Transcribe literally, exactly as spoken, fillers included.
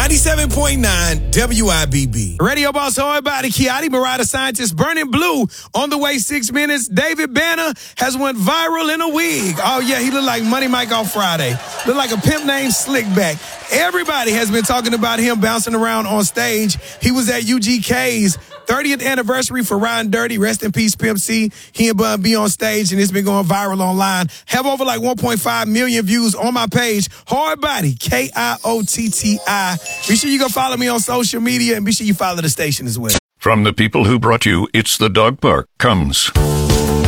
ninety-seven point nine W I B B. Radio boss, everybody. Kiati Murata, scientist, burning blue. On the way, six minutes. David Banner has went viral in a wig. Oh, yeah, he looked like Money Mike on Friday. Looked like a pimp named Slickback. Everybody has been talking about him bouncing around on stage. He was at U G K's thirtieth anniversary for Riding Dirty. Rest in peace, Pimp C. He and Bun B on stage, and it's been going viral online. Have over like one point five million views on my page. Hard Body, K I O T T I. Be sure you go follow me on social media, and be sure you follow the station as well. From the people who brought you It's the Dog Park comes